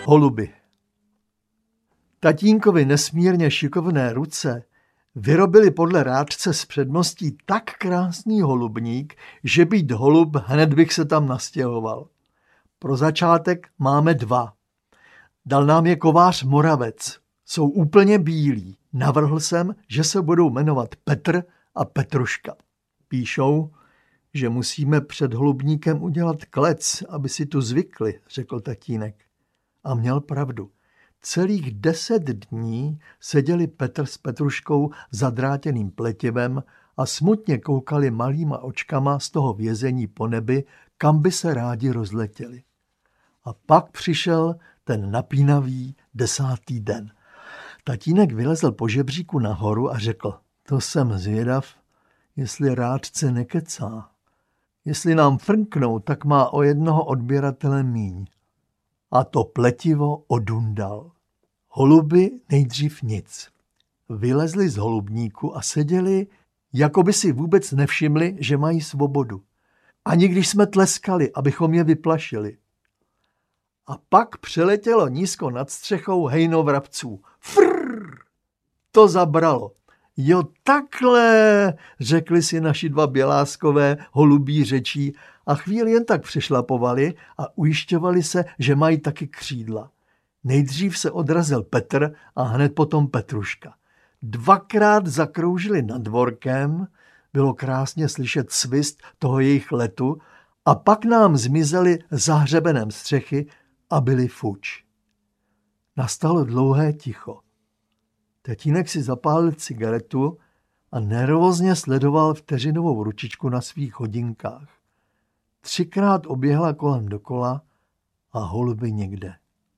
Holuby. Tatínkovi nesmírně šikovné ruce vyrobili podle rádce s předmostí tak krásný holubník, že být holub, hned bych se tam nastěhoval. Pro začátek máme 2. Dal nám je kovář Moravec. Jsou úplně bílí. Navrhl jsem, že se budou jmenovat Petr a Petruška. Píšou, že musíme před holubníkem udělat klec, aby si tu zvykli, řekl tatínek. A měl pravdu. Celých 10 dní seděli Petr s Petruškou zadrátěným pletivem a smutně koukali malýma očkama z toho vězení po nebi, kam by se rádi rozletěli. A pak přišel ten napínavý 10. den. Tatínek vylezl po žebříku nahoru a řekl, to jsem zvědav, jestli rádce nekecá. Jestli nám frnknou, tak má o jednoho odběratele míň. A to pletivo odundal. Holuby nejdřív nic. Vylezli z holubníku a seděli, jako by si vůbec nevšimli, že mají svobodu. Ani když jsme tleskali, abychom je vyplašili. A pak přeletělo nízko nad střechou hejno vrabců. Frrr! To zabralo. Jo, takhle, řekli si naši 2 běláskové holubí řečí a chvíli jen tak přešlapovali a ujišťovali se, že mají taky křídla. Nejdřív se odrazil Petr a hned potom Petruška. 2krát zakroužili nad dvorkem, bylo krásně slyšet svist toho jejich letu a pak nám zmizeli za hřebenem střechy a byli fuč. Nastalo dlouhé ticho. Tatínek si zapálil cigaretu a nervózně sledoval vteřinovou ručičku na svých hodinkách. 3krát oběhla kolem dokola a holuby někde.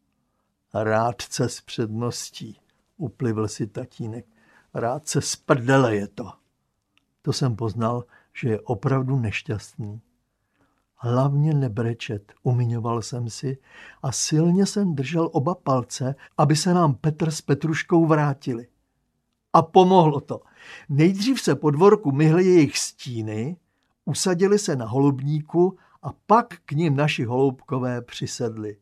Rádce s předností, uplivl si tatínek. Rádce z prdele je to. To jsem poznal, že je opravdu nešťastný. Hlavně nebrečet, umiňoval jsem si a silně jsem držel oba palce, aby se nám Petr s Petruškou vrátili. A pomohlo to. Nejdřív se po dvorku myhly jejich stíny, usadili se na holubníku a pak k nim naši holoubkové přisedli.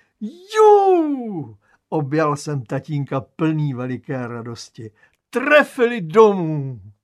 Jú! Objal jsem tatínka plný veliké radosti. Trefili domů!